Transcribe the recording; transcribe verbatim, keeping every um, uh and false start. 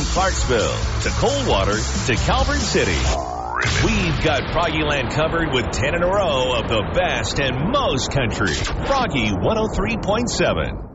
Clarksville to Coldwater to Calvert City, we've got Froggyland covered with ten in a row of the best and most country. Froggy one oh three point seven.